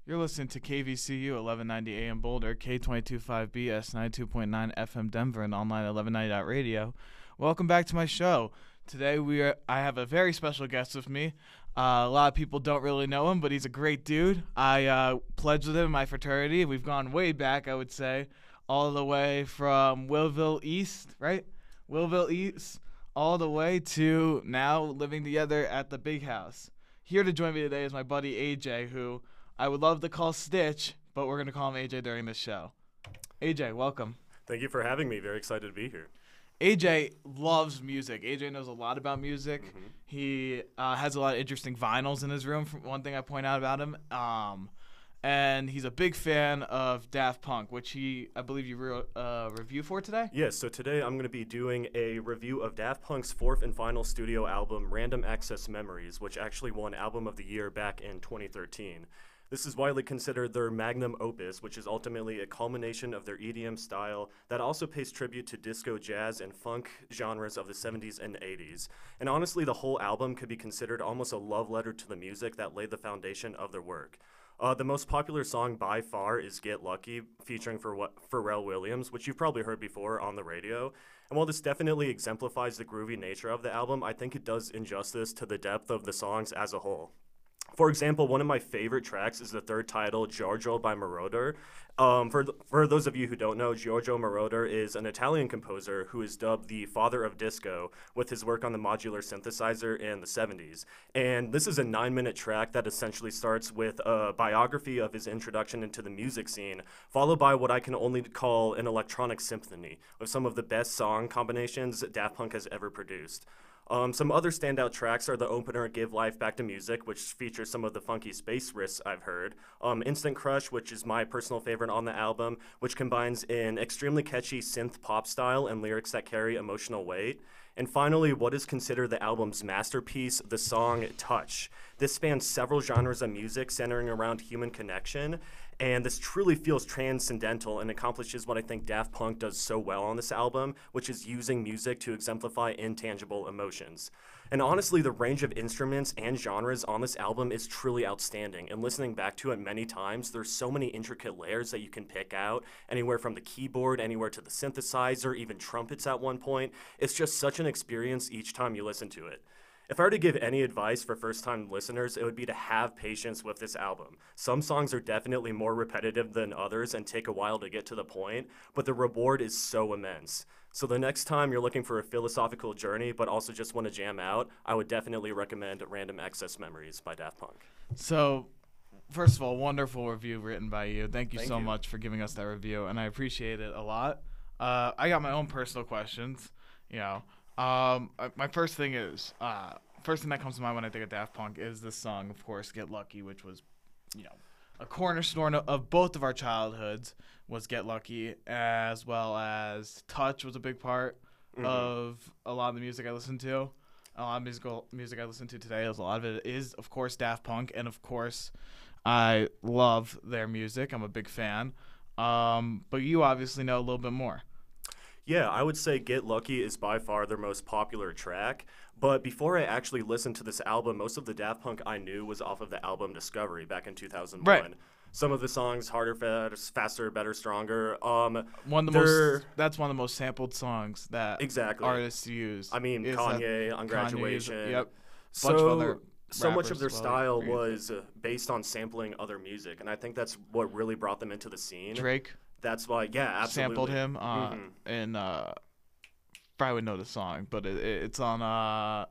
You're listening to KVCU 1190 AM Boulder, K225BS 92.9 FM Denver, and online at 1190.radio. Welcome back to my show. Today I have a very special guest with me. A lot of people don't really know him, but he's a great dude. I pledged with him in my fraternity. We've gone way back, I would say, all the way from Willville East, right? Willville East, all the way to now living together at the big house. Here to join me today is my buddy AJ, who I would love to call Stitch, but we're going to call him AJ during this show. AJ, welcome. Thank you for having me. Very excited to be here. AJ loves music. AJ knows a lot about music. Mm-hmm. He has a lot of interesting vinyls in his room, from one thing I point out about him. And he's a big fan of Daft Punk, which I believe you wrote a review for today? Yes, so today I'm going to be doing a review of Daft Punk's fourth and final studio album, Random Access Memories, which actually won Album of the Year back in 2013. This is widely considered their magnum opus, which is ultimately a culmination of their EDM style that also pays tribute to disco, jazz, and funk genres of the 70s and 80s. And honestly, the whole album could be considered almost a love letter to the music that laid the foundation of their work. The most popular song by far is Get Lucky, featuring Pharrell Williams, which you've probably heard before on the radio. And while this definitely exemplifies the groovy nature of the album, I think it does injustice to the depth of the songs as a whole. For example, one of my favorite tracks is the third title, Giorgio by Moroder. For those of you who don't know, Giorgio Moroder is an Italian composer who is dubbed the father of disco with his work on the modular synthesizer in the 70s. And this is a 9-minute track that essentially starts with a biography of his introduction into the music scene, followed by what I can only call an electronic symphony of some of the best song combinations Daft Punk has ever produced. Some other standout tracks are the opener, Give Life Back to Music, which features some of the funky space riffs I've heard. Instant Crush, which is my personal favorite on the album, which combines an extremely catchy synth pop style and lyrics that carry emotional weight. And finally, what is considered the album's masterpiece, the song Touch. This spans several genres of music centering around human connection, and this truly feels transcendental and accomplishes what I think Daft Punk does so well on this album, which is using music to exemplify intangible emotions. And honestly, the range of instruments and genres on this album is truly outstanding. And listening back to it many times, there's so many intricate layers that you can pick out, anywhere from the keyboard, anywhere to the synthesizer, even trumpets at one point. It's just such an experience each time you listen to it. If I were to give any advice for first-time listeners, it would be to have patience with this album. Some songs are definitely more repetitive than others and take a while to get to the point, but the reward is so immense. So the next time you're looking for a philosophical journey but also just want to jam out, I would definitely recommend Random Access Memories by Daft Punk. So, first of all, wonderful review written by you. Thank you Thank so you. much for giving us that review, and I appreciate it a lot. I got my own personal questions, my first thing that comes to mind when I think of Daft Punk is this song, of course, Get Lucky, which was, a cornerstone of both of our childhoods was Get Lucky, as well as Touch was a big part of a lot of the music I listened to. A lot of music I listen to today, a lot of it is, of course, Daft Punk, and of course, I love their music. I'm a big fan. But you obviously know a little bit more. Yeah, I would say Get Lucky is by far their most popular track, but before I actually listened to this album, most of the Daft Punk I knew was off of the album Discovery back in 2001. Right. Some of the songs, Harder, Faster, Better, Stronger. That's one of the most sampled songs that Exactly. artists use. I mean, is Kanye on Kanye Graduation. Yep. So, Bunch of other so much rappers of their as well, style like, was based on sampling other music, and I think that's what really brought them into the scene. Drake That's why, yeah, absolutely. sampled him and probably would know the song, but it's on